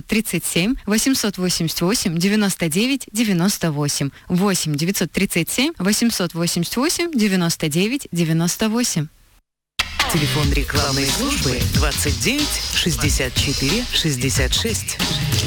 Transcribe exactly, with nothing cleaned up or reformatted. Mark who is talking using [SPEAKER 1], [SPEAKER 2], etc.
[SPEAKER 1] тридцать семь восемьсот восемьдесят восемь девяносто девять девяносто восемь. восемь девятьсот тридцать семь восемьсот восемьдесят восемь девяносто девять девяносто восемь.
[SPEAKER 2] Телефон рекламной службы двадцать девять шестьдесят четыре шестьдесят шесть.